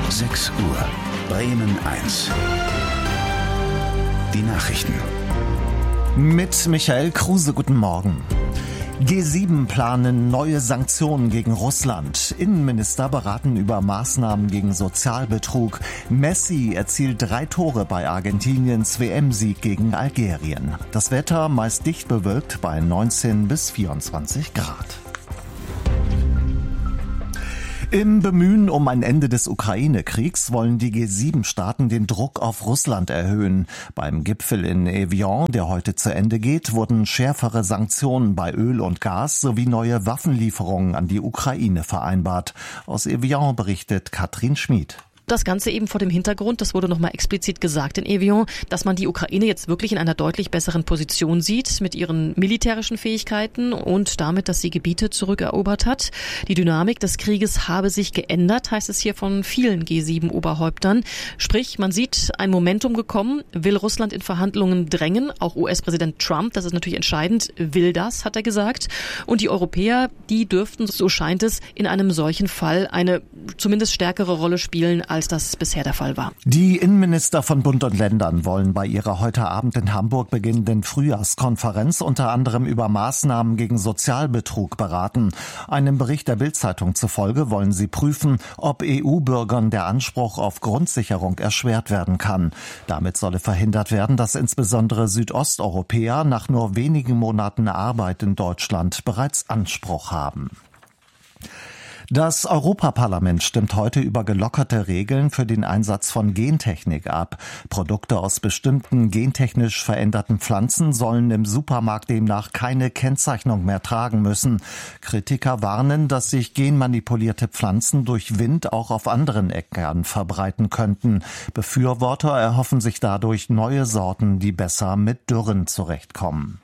6 Uhr. Bremen 1. Die Nachrichten. Mit Michael Kruse, guten Morgen. G7 planen neue Sanktionen gegen Russland. Innenminister beraten über Maßnahmen gegen Sozialbetrug. Messi erzielt 3 Tore bei Argentiniens WM-Sieg gegen Algerien. Das Wetter meist dicht bewölkt bei 19 bis 24 Grad. Im Bemühen um ein Ende des Ukraine-Kriegs wollen die G7-Staaten den Druck auf Russland erhöhen. Beim Gipfel in Evian, der heute zu Ende geht, wurden schärfere Sanktionen bei Öl und Gas sowie neue Waffenlieferungen an die Ukraine vereinbart. Aus Evian berichtet Katrin Schmid. Das Ganze eben vor dem Hintergrund, das wurde nochmal explizit gesagt in Evian, dass man die Ukraine jetzt wirklich in einer deutlich besseren Position sieht mit ihren militärischen Fähigkeiten und damit, dass sie Gebiete zurückerobert hat. Die Dynamik des Krieges habe sich geändert, heißt es hier von vielen G7-Oberhäuptern. Sprich, man sieht ein Momentum gekommen, will Russland in Verhandlungen drängen. Auch US-Präsident Trump, das ist natürlich entscheidend, will das, hat er gesagt. Und die Europäer, die dürften, so scheint es, in einem solchen Fall eine zumindest stärkere Rolle spielen, als das bisher der Fall war. Die Innenminister von Bund und Ländern wollen bei ihrer heute Abend in Hamburg beginnenden Frühjahrskonferenz unter anderem über Maßnahmen gegen Sozialbetrug beraten. Einem Bericht der Bild-Zeitung zufolge wollen sie prüfen, ob EU-Bürgern der Anspruch auf Grundsicherung erschwert werden kann. Damit solle verhindert werden, dass insbesondere Südosteuropäer nach nur wenigen Monaten Arbeit in Deutschland bereits Anspruch haben. Das Europaparlament stimmt heute über gelockerte Regeln für den Einsatz von Gentechnik ab. Produkte aus bestimmten gentechnisch veränderten Pflanzen sollen im Supermarkt demnach keine Kennzeichnung mehr tragen müssen. Kritiker warnen, dass sich genmanipulierte Pflanzen durch Wind auch auf anderen Äckern verbreiten könnten. Befürworter erhoffen sich dadurch neue Sorten, die besser mit Dürren zurechtkommen.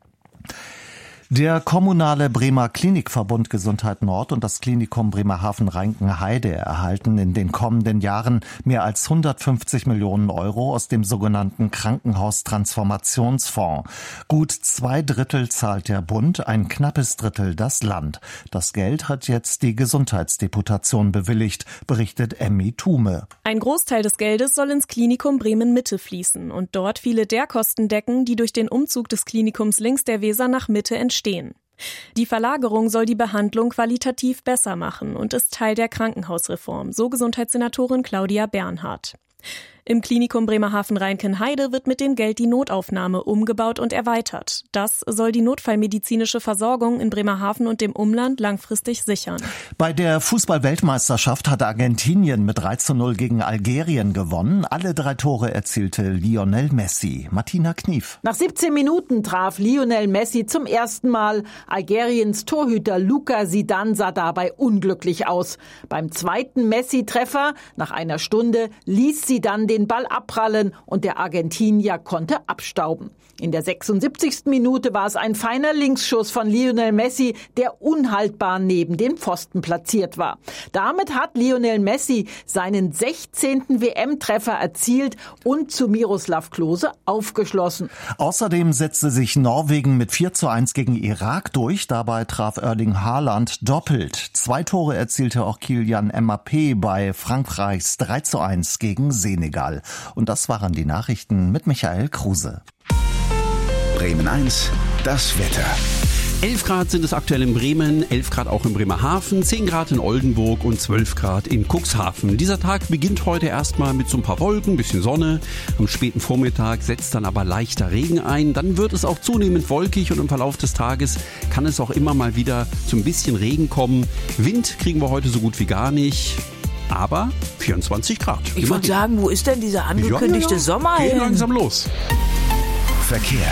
Der kommunale Bremer Klinikverbund Gesundheit Nord und das Klinikum Bremerhaven-Rheinken-Heide erhalten in den kommenden Jahren mehr als 150 Millionen Euro aus dem sogenannten Krankenhaustransformationsfonds. Gut 2/3 zahlt der Bund, ein knappes Drittel das Land. Das Geld hat jetzt die Gesundheitsdeputation bewilligt, berichtet Emmy Thume. Ein Großteil des Geldes soll ins Klinikum Bremen-Mitte fließen und dort viele der Kosten decken, die durch den Umzug des Klinikums links der Weser nach Mitte entstehen. Die Verlagerung soll die Behandlung qualitativ besser machen und ist Teil der Krankenhausreform, so Gesundheitssenatorin Claudia Bernhardt. Im Klinikum Bremerhaven-Rheinken-Heide wird mit dem Geld die Notaufnahme umgebaut und erweitert. Das soll die notfallmedizinische Versorgung in Bremerhaven und dem Umland langfristig sichern. Bei der Fußball-Weltmeisterschaft hat Argentinien mit 3:0 gegen Algerien gewonnen. Alle 3 Tore erzielte Lionel Messi. Martina Knief. Nach 17 Minuten traf Lionel Messi zum ersten Mal. Algeriens Torhüter Luka Zidane sah dabei unglücklich aus. Beim zweiten Messi-Treffer nach einer Stunde ließ Zidane den Ball abprallen und der Argentinier konnte abstauben. In der 76. Minute war es ein feiner Linksschuss von Lionel Messi, der unhaltbar neben den Pfosten platziert war. Damit hat Lionel Messi seinen 16. WM-Treffer erzielt und zu Miroslav Klose aufgeschlossen. Außerdem setzte sich Norwegen mit 4:1 gegen Irak durch. Dabei traf Erling Haaland doppelt. 2 Tore erzielte auch Kylian Mbappé bei Frankreichs 3:1 gegen Senegal. Und das waren die Nachrichten mit Michael Kruse. Bremen 1, das Wetter. 11 Grad sind es aktuell in Bremen, 11 Grad auch in Bremerhaven, 10 Grad in Oldenburg und 12 Grad in Cuxhaven. Dieser Tag beginnt heute erstmal mit so ein paar Wolken, ein bisschen Sonne. Am späten Vormittag setzt dann aber leichter Regen ein. Dann wird es auch zunehmend wolkig und im Verlauf des Tages kann es auch immer mal wieder zu ein bisschen Regen kommen. Wind kriegen wir heute so gut wie gar nicht. Aber 24 Grad. Ich würde sagen, wo ist denn dieser angekündigte Sommer hin? Geht langsam los. Verkehr.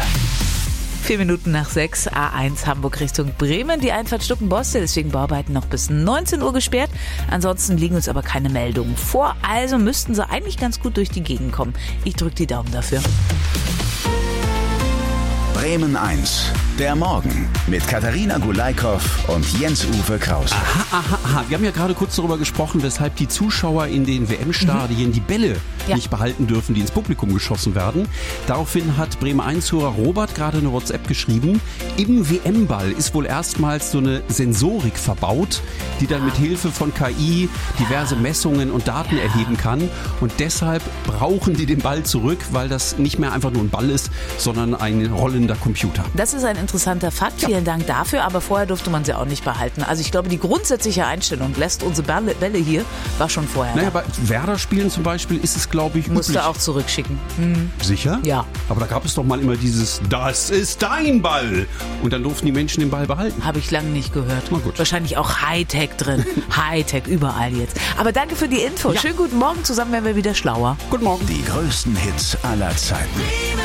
4 Minuten nach 6, A1 Hamburg Richtung Bremen. Die Einfahrt Stuckenboste, deswegen Bauarbeiten noch bis 19 Uhr gesperrt. Ansonsten liegen uns aber keine Meldungen vor. Also müssten sie eigentlich ganz gut durch die Gegend kommen. Ich drücke die Daumen dafür. Bremen 1. Der Morgen mit Katharina Gulaikow und Jens-Uwe Krause. Aha. Wir haben ja gerade kurz darüber gesprochen, weshalb die Zuschauer in den WM-Stadien die Bälle nicht behalten dürfen, die ins Publikum geschossen werden. Daraufhin hat Bremen 1-Hörer Robert gerade eine WhatsApp geschrieben. Im WM-Ball ist wohl erstmals so eine Sensorik verbaut, die dann mit Hilfe von KI diverse Messungen und Daten erheben kann. Und deshalb brauchen die den Ball zurück, weil das nicht mehr einfach nur ein Ball ist, sondern ein rollender Computer. Das ist ein interessanter Fakt. Vielen Dank dafür. Aber vorher durfte man sie auch nicht behalten. Also ich glaube, die grundsätzliche Einstellung, lässt unsere Bälle hier, war schon vorher. Naja, bei Werder-Spielen zum Beispiel ist es, glaube ich, musste auch zurückschicken. Sicher? Ja. Aber da gab es doch mal immer dieses, das ist dein Ball. Und dann durften die Menschen den Ball behalten. Habe ich lange nicht gehört. Na gut. Wahrscheinlich auch Hightech drin. Hightech überall jetzt. Aber danke für die Info. Ja. Schönen guten Morgen. Zusammen werden wir wieder schlauer. Guten Morgen. Die größten Hits aller Zeiten.